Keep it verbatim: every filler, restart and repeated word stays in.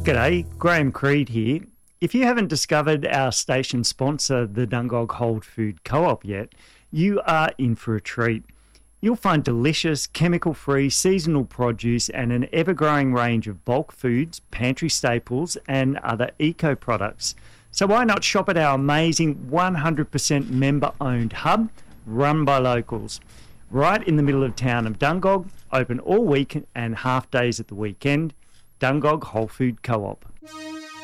G'day, Graham Creed here. If you haven't discovered our station sponsor, the Dungog Whole Food Co-op yet, you are in for a treat. You'll find delicious, chemical-free, seasonal produce and an ever-growing range of bulk foods, pantry staples and other eco-products. So why not shop at our amazing one hundred percent member-owned hub, run by locals, right in the middle of town of Dungog, open all week and half days at the weekend. Dungog Whole Food Co-op.